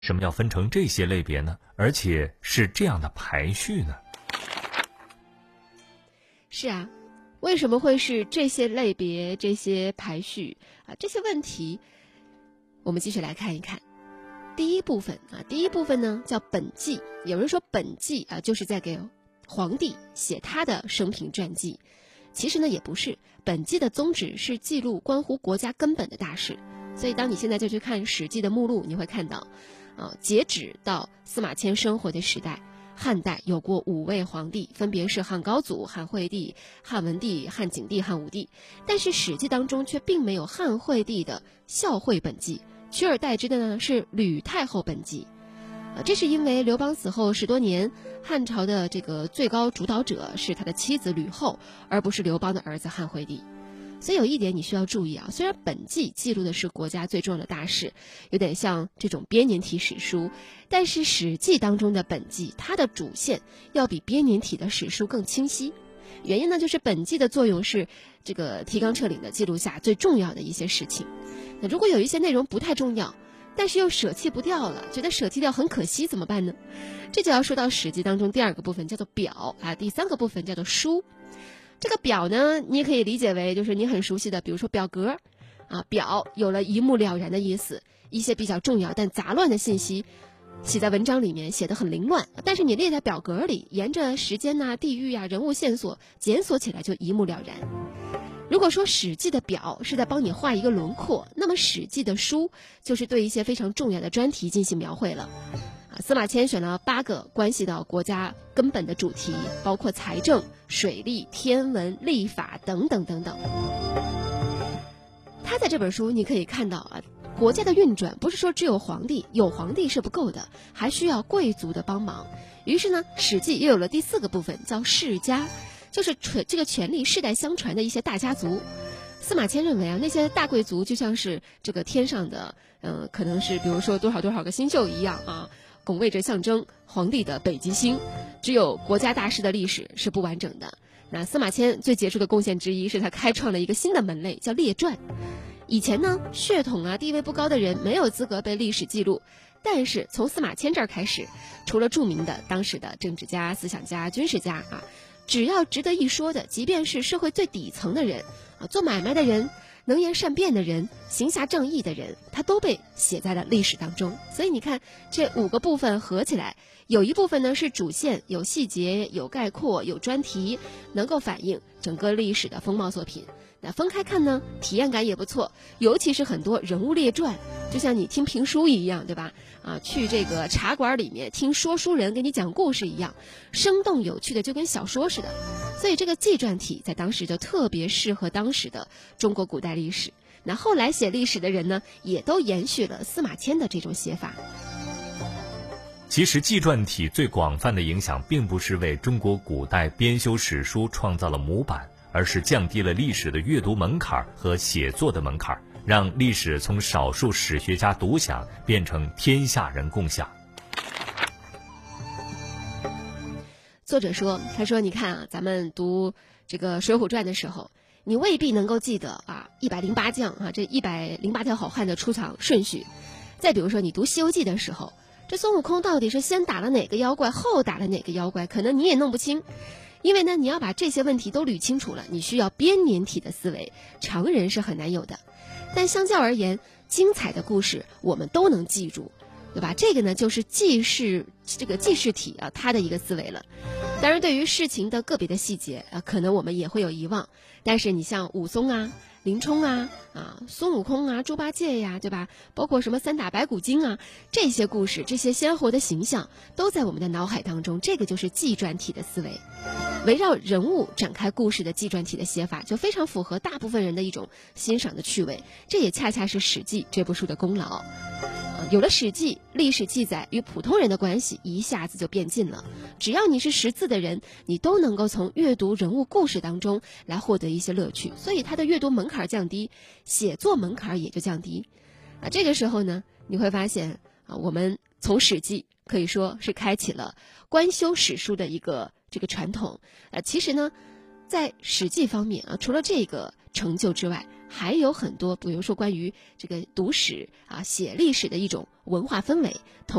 什么要分成这些类别呢？而且是这样的排序呢？ 是啊，为什么会是这些类别、这些排序啊？这些问题，我们继续来看一看。第一部分呢叫本纪。有人说本纪啊，就是在给皇帝写他的生平传记。其实呢也不是，本纪的宗旨是记录关乎国家根本的大事。所以当你现在就去看《史记》的目录，你会看到，截止到司马迁生活的时代，汉代有过5位皇帝，分别是汉高祖、汉惠帝、汉文帝、汉景帝、汉武帝。但是《史记》当中却并没有汉惠帝的孝惠本纪，取而代之的呢是吕太后本纪。这是因为刘邦死后10多年，汉朝的这个最高主导者是他的妻子吕后，而不是刘邦的儿子汉惠帝。所以有一点你需要注意啊，虽然本纪记录的是国家最重要的大事，有点像这种编年体史书，但是《史记》当中的本纪，它的主线要比编年体的史书更清晰。原因呢，就是本纪的作用是这个提纲挈领的记录下最重要的一些事情。那如果有一些内容不太重要，但是又舍弃不掉了，觉得舍弃掉很可惜，怎么办呢？这就要说到《史记》当中第2个部分叫做表啊，第3个部分叫做书。这个表呢，你也可以理解为就是你很熟悉的，比如说表格啊，表有了一目了然的意思，一些比较重要但杂乱的信息写在文章里面，写得很凌乱，但是你列在表格里，沿着时间啊、地域啊、人物线索检索起来就一目了然。如果说《史记》的表是在帮你画一个轮廓，那么《史记》的书就是对一些非常重要的专题进行描绘了。司马迁选了8个关系到国家根本的主题，包括财政、水利、天文、历法等等等等。他在这本书你可以看到啊，国家的运转不是说只有皇帝，有皇帝是不够的，还需要贵族的帮忙。于是呢，《史记》又有了第4个部分，叫世家，就是这个权力世代相传的一些大家族。司马迁认为啊，那些大贵族就像是这个天上的，可能是比如说多少多少个星宿一样啊，拱卫着象征皇帝的北极星。只有国家大事的历史是不完整的。那司马迁最杰出的贡献之一是他开创了一个新的门类，叫列传。以前呢，血统啊地位不高的人没有资格被历史记录，但是从司马迁这儿开始，除了著名的当时的政治家、思想家、军事家啊，只要值得一说的，即便是社会最底层的人啊，做买卖的人、能言善辩的人、行侠仗义的人，他都被写在了历史当中。所以你看，这5个部分合起来，有一部分呢是主线，有细节、有概括、有专题，能够反映整个历史的风貌作品。那分开看呢，体验感也不错，尤其是很多人物列传，就像你听评书一样，对吧？啊，去这个茶馆里面听说书人给你讲故事一样，生动有趣的，就跟小说似的。所以这个纪传体在当时就特别适合当时的中国古代历史。那后来写历史的人呢，也都延续了司马迁的这种写法。 其实纪传体最广泛的影响并不是为中国古代编修史书创造了模板，而是降低了历史的阅读门槛和写作的门槛，让历史从少数史学家独享变成天下人共享。 作者说，他说你看啊，咱们读这个《水浒传》的时候，你未必能够记得啊108将啊这108条好汉的出场顺序。再比如说你读《西游记》的时候，这孙悟空到底是先打了哪个妖怪，后打了哪个妖怪，可能你也弄不清。因为呢，你要把这些问题都捋清楚了，你需要编年体的思维，常人是很难有的。但相较而言，精彩的故事我们都能记住，对吧？这个呢，就是记事体啊，它的一个思维了。当然，对于事情的个别的细节啊，可能我们也会有遗忘。但是你像武松啊、林冲啊、孙悟空啊、猪八戒呀，对吧？包括什么三打白骨精啊，这些故事、这些鲜活的形象，都在我们的脑海当中。这个就是纪传体的思维。围绕人物展开故事的纪传体的写法，就非常符合大部分人的一种欣赏的趣味。这也恰恰是《史记》这部书的功劳。有了《史记》，历史记载与普通人的关系一下子就变近了。只要你是识字的人，你都能够从阅读人物故事当中来获得一些乐趣，所以它的阅读门槛降低，写作门槛也就降低。这个时候呢，你会发现我们从《史记》可以说是开启了官修史书的一个这个传统。其实呢，在《史记》方面除了这个成就之外， 还有很多，比如说关于这个读史写历史的一种文化氛围。